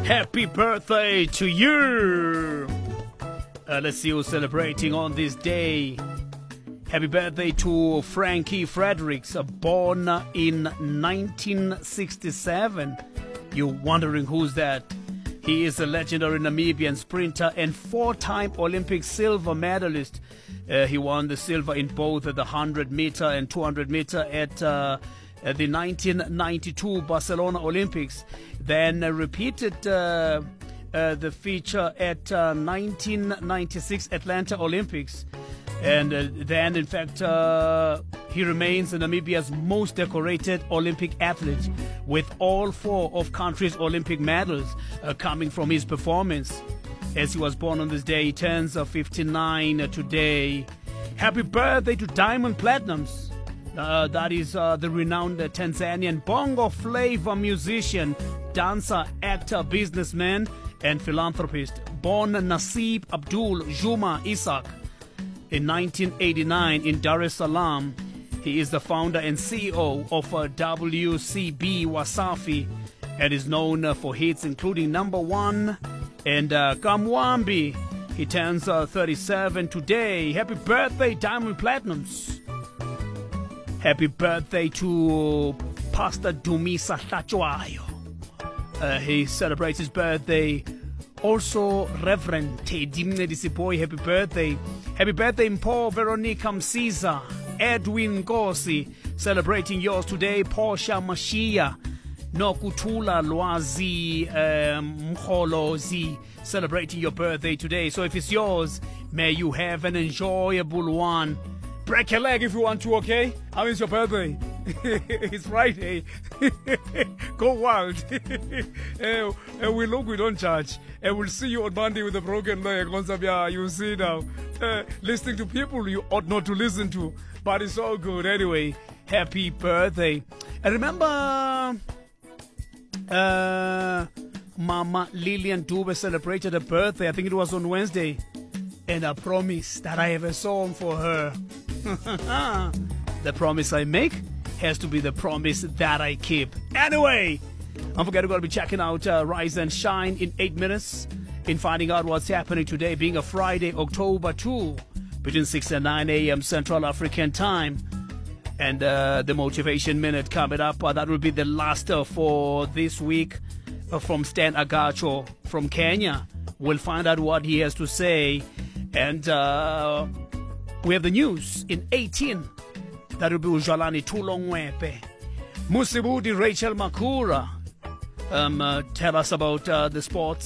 Happy birthday to you. Let's see who's celebrating on this day. Happy birthday to Frankie Fredericks, born in 1967. You're wondering who's that? He is a legendary Namibian sprinter and four-time Olympic silver medalist. He won the silver in both the 100-meter and 200-meter at the 1992 Barcelona Olympics. Then repeated the feature at 1996 Atlanta Olympics. And then, in fact, he remains Namibia's most decorated Olympic athlete, with all four of country's Olympic medals coming from his performance. As he was born on this day, he turns 59 today. Happy birthday to Diamond Platnumz. That is the renowned Tanzanian bongo flavor musician, dancer, actor, businessman, and philanthropist. Born Nasib Abdul Juma Isaac in 1989 in Dar es Salaam. He is the founder and CEO of WCB Wasafi and is known for hits including Number One and Kamwambi. He turns 37 today. Happy birthday, Diamond Platnumz. Happy birthday to Pastor Dumisa Hlachwayo. He celebrates his birthday. Also, Reverend Teddy Mnedisipoy, happy birthday. Happy birthday, Mpho Veronica Msiza, Edwin Nkosi, celebrating yours today. Portia Mashia, Nokutula Lwazi Mkholozi, celebrating your birthday today. So if it's yours, may you have an enjoyable one. Break your leg if you want to, okay? How is your birthday? It's Friday. Go wild. We look, we don't judge. And we'll see you on Monday with a broken leg. You see now. Listening to people you ought not to listen to. But it's all good. Anyway, happy birthday. And remember, Mama Lillian Dube celebrated her birthday. I think it was on Wednesday. And I promised that I have a song for her. The promise I make has to be the promise that I keep. Anyway, don't forget we're going to be checking out Rise and Shine in 8 minutes in finding out what's happening today, being a Friday, October 2, between 6 and 9 a.m. Central African time. And the Motivation Minute coming up. That will be the last for this week from Stan Agacho from Kenya. We'll find out what he has to say. And we have the news in 18. That will be Ujwalani Tulongwepe. Musibudi Rachel Makura. Tell us about the sports.